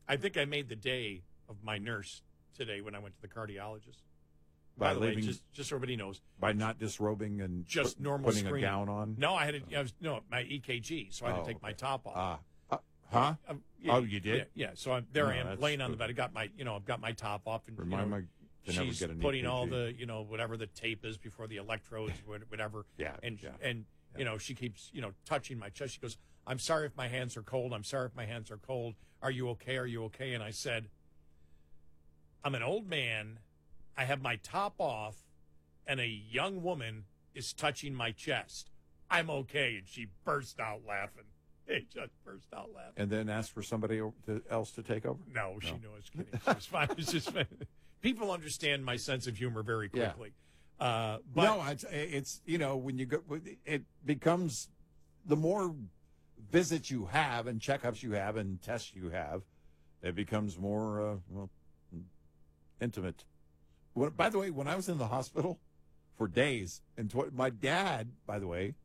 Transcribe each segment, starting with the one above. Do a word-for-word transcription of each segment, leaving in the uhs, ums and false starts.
I think I made the day of my nurse today when I went to the cardiologist. By, By the leaving, way, just just so everybody knows, by not disrobing and just put, normal putting screening. a gown on. No, I had to, I was no my E K G, so I had Oh, to take okay. my top off. Ah, uh, huh? Um, yeah, oh, you did? Yeah. yeah. So I'm, there No, I am that's laying on the good. bed. I got my you know I've got my top off, and Remind you know, me to never she's get an putting E K G. all the you know whatever the tape is before the electrodes, whatever. Yeah, And yeah, and yeah. you know she keeps you know touching my chest. She goes, "I'm sorry if my hands are cold. I'm sorry if my hands are cold. Are you okay? Are you okay?" And I said, "I'm an old man. I have my top off, and a young woman is touching my chest. I'm okay." And she burst out laughing. It just burst out laughing. And then ask for somebody to, else to take over? No, she knew I was kidding. She was fine. It's just people understand my sense of humor very Yeah. quickly. Uh, but no, it's, it's, you know, when you go, it becomes the more visits you have and checkups you have and tests you have, it becomes more, uh, well, intimate. When, by the way, when I was in the hospital for days, and tw- my dad, by the way,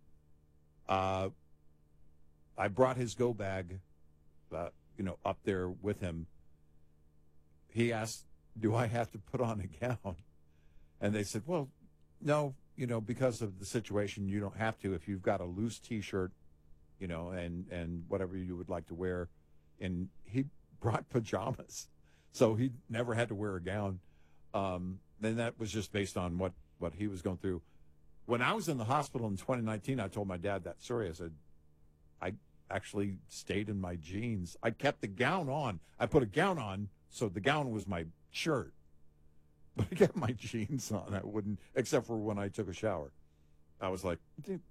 uh, I brought his go bag, uh, you know, up there with him. He asked, "Do I have to put on a gown?" And they said, "Well, no, you know, because of the situation, you don't have to. If you've got a loose T-shirt, you know, and and whatever you would like to wear." And he brought pajamas, so he never had to wear a gown. Um, then that was just based on what what he was going through. When I was in the hospital in twenty nineteen, I told my dad that story. I said, I actually stayed in my jeans. I kept the gown on. I put a gown on, so the gown was my shirt. But I kept my jeans on. I wouldn't, except for when I took a shower. I was like,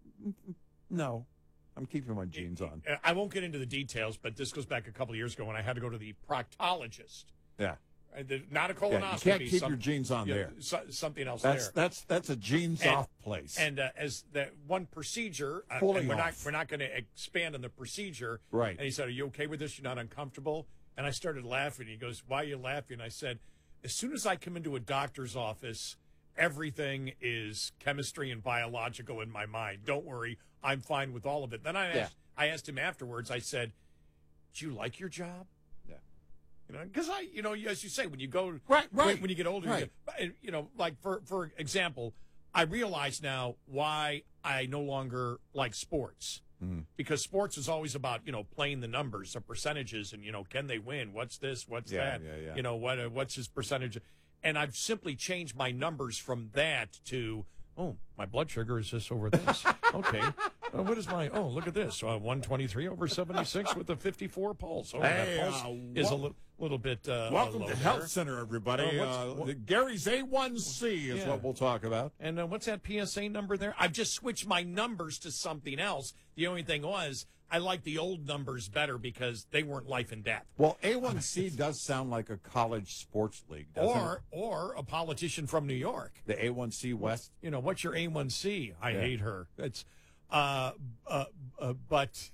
no, I'm keeping my jeans on. I won't get into the details, but this goes back a couple of years ago when I had to go to the proctologist. Yeah. Uh, the- Not a colonoscopy. Yeah, you can't keep some- your jeans on yeah, there. so- something else That's there. that's that's a jeans And- off place. And uh, as that one procedure, uh, Fully and we're not off. we're not going to expand on the procedure. Right. And he said, "Are you okay with this? You're not uncomfortable?" And I started laughing. He goes, "Why are you laughing?" I said, "As soon as I come into a doctor's office, everything is chemistry and biological in my mind. Don't worry, I'm fine with all of it." Then I Yeah. asked, I asked him afterwards. I said, "Do you like your job?" yeah. You know, because I, you know, as you say, when you go, Right, right. when, when you get older, Right. you, get, you know, like for for example, I realize now why I no longer like sports. Mm. Because sports is always about, you know, playing the numbers, the percentages, and, you know, can they win? What's this? What's Yeah, that? yeah, yeah. You know, what uh, what's his percentage? And I've simply changed my numbers from that to, oh, my blood sugar is just over this. Okay. Uh, what is my, oh, look at this. Uh, one twenty-three over seventy-six with a fifty-four pulse. Oh, Hey, that pulse uh, is a wel- little, little bit uh, Welcome low to there. Health Center, everybody. Uh, what's- Uh, what- the Gary's A one C is Yeah. what we'll talk about. And uh, what's that P S A number there? I've just switched my numbers to something else. The only thing was, I like the old numbers better because they weren't life and death. Well, A one C does sound like a college sports league, doesn't Or it? or a politician from New York. The A one C West. You know, what's your A one C? I Yeah. hate her. That's, uh, uh, uh, but,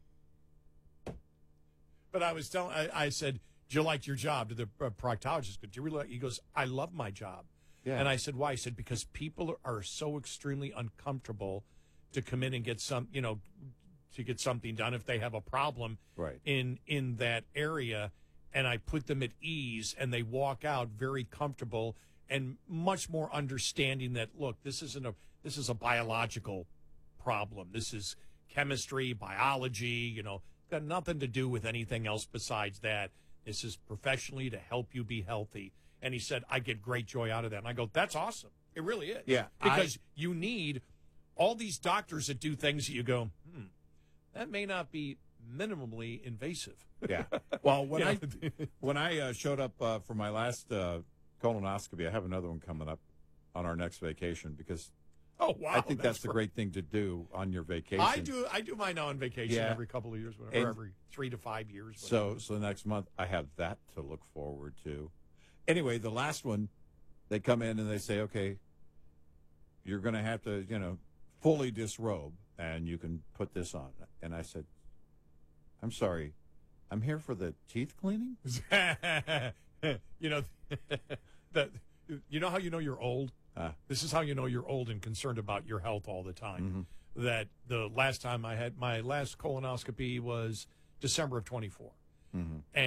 but I was telling, I, I said, "Do you like your job?" To the uh, proctologist. Do you really like-" He goes, "I love my job." Yeah. And I said, "Why?" He said, "Because people are so extremely uncomfortable to come in and get some, you know, to get something done if they have a problem Right. in in that area, and I put them at ease, and they walk out very comfortable and much more understanding that, look, this isn't a this is a biological problem. This is chemistry, biology, you know, got nothing to do with anything else besides that. This is professionally to help you be healthy." And he said, "I get great joy out of that." And I go, "That's awesome. It really is." Yeah, Because you need all these doctors that do things that you go, hmm, that may not be minimally invasive. Yeah. Well, when Yeah. I when I uh, showed up uh, for my last uh, colonoscopy, I have another one coming up on our next vacation because Oh, wow. I think that's, the great. great thing to do on your vacation. I do I do mine on vacation Yeah. every couple of years, or And- every three to five years. So, so next month I have that to look forward to. Anyway, the last one, they come in and they say, "Okay, you're going to have to, you know, fully disrobe, and you can put this on." And I said, "I'm sorry, I'm here for the teeth cleaning." you know, that you know how you know you're old. Uh, This is how you know you're old and concerned about your health all the time. That the last time I had my last colonoscopy was December of twenty-four.